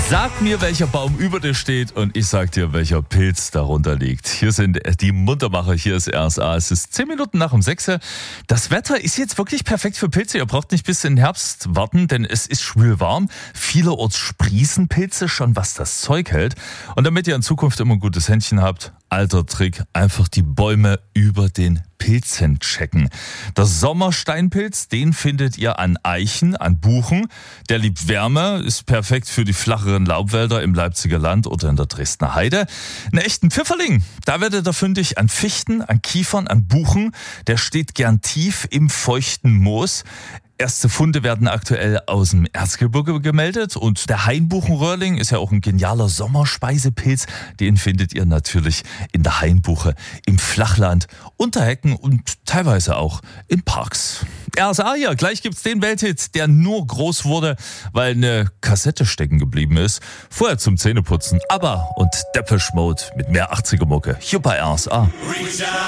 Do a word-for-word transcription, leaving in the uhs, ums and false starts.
Sag mir, welcher Baum über dir steht und ich sag dir, welcher Pilz darunter liegt. Hier sind die Muntermacher, hier ist R S A. Es ist zehn Minuten nach um sechs. Das Wetter ist jetzt wirklich perfekt für Pilze. Ihr braucht nicht bis in den Herbst warten, denn es ist schwül warm. Vielerorts sprießen Pilze schon, was das Zeug hält. Und damit ihr in Zukunft immer ein gutes Händchen habt, alter Trick, einfach die Bäume über den Pilzen checken. Der Sommersteinpilz, den findet ihr an Eichen, an Buchen. Der liebt Wärme, ist perfekt für die flacheren Laubwälder im Leipziger Land oder in der Dresdner Heide. Einen echten Pfifferling, da werdet ihr fündig an Fichten, an Kiefern, an Buchen. Der steht gern tief im feuchten Moos. Erste Funde werden aktuell aus dem Erzgebirge gemeldet und der Hainbuchenröhrling ist ja auch ein genialer Sommerspeisepilz. Den findet ihr natürlich in der Hainbuche, im Flachland, unter Hecken und teilweise auch in Parks. R S A hier, gleich gibt's den Welthit, der nur groß wurde, weil eine Kassette stecken geblieben ist. Vorher zum Zähneputzen, ABBA und Depeche Mode mit mehr achtziger Mucke. Hier bei R S A.